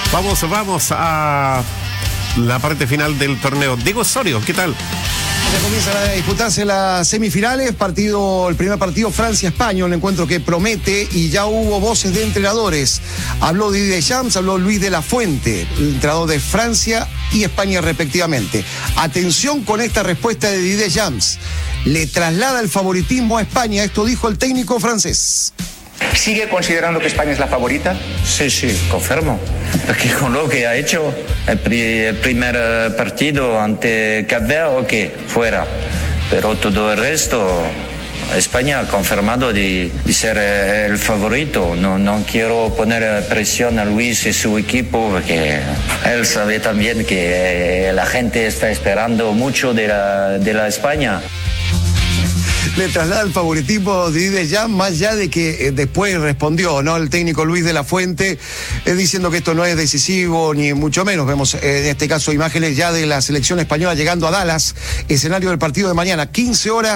Vamos a la parte final del torneo. Diego Osorio, ¿qué tal? Ya comienzan a disputarse las semifinales, el primer partido Francia-España, un encuentro que promete y ya hubo voces de entrenadores. Habló Didier Deschamps, habló Luis de la Fuente, el entrenador de Francia y España respectivamente. Atención con esta respuesta de Didier Deschamps. Le traslada el favoritismo a España, esto dijo el técnico francés. ¿Sigue considerando que España es la favorita? Sí, confirmo. Porque con lo que ha hecho el primer partido ante Cap Verde, ok, fuera. Pero todo el resto, España ha confirmado de ser el favorito. No quiero poner presión a Luis y su equipo, porque él sabe también que la gente está esperando mucho de la España. Le traslada el favoritismo de Deschamps, más allá de que después respondió, ¿no? El técnico Luis de la Fuente, diciendo que esto no es decisivo, ni mucho menos. Vemos en este caso imágenes ya de la selección española llegando a Dallas, escenario del partido de mañana, 15 horas.